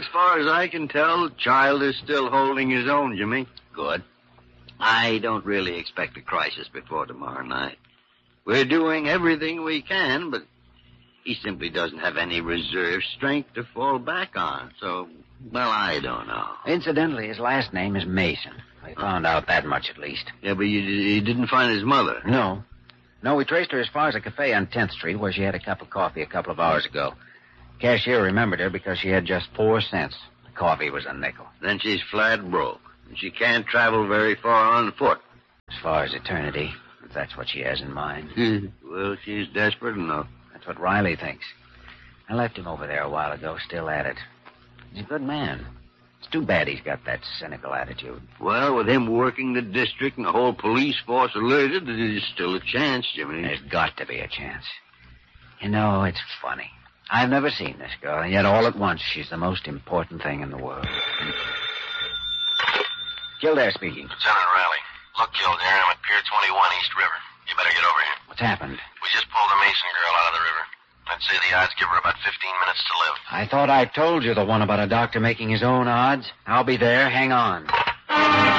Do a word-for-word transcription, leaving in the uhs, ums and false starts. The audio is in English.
as far as I can tell, the child is still holding his own, Jimmy. Good. I don't really expect a crisis before tomorrow night. We're doing everything we can, but he simply doesn't have any reserve strength to fall back on. So, well, I don't know. Incidentally, his last name is Mason. We found out that much at least. Yeah, but you, you didn't find his mother? No. No, we traced her as far as a cafe on tenth Street where she had a cup of coffee a couple of hours ago. Cashier remembered her because she had just four cents. The coffee was a nickel. Then she's flat broke, and she can't travel very far on foot. As far as eternity, if that's what she has in mind. Well, she's desperate enough. That's what Riley thinks. I left him over there a while ago, still at it. He's a good man. It's too bad he's got that cynical attitude. Well, with him working the district and the whole police force alerted, there's still a chance, Jimmy. There's got to be a chance. You know, it's funny. I've never seen this girl, and yet all at once she's the most important thing in the world. Kildare speaking. Lieutenant Riley. Look, Kildare, I'm at Pier twenty-one, East River. You better get over here. What's happened? We just pulled the Mason girl out of the river. I'd say the odds give her about fifteen minutes to live. I thought I told you the one about a doctor making his own odds. I'll be there. Hang on.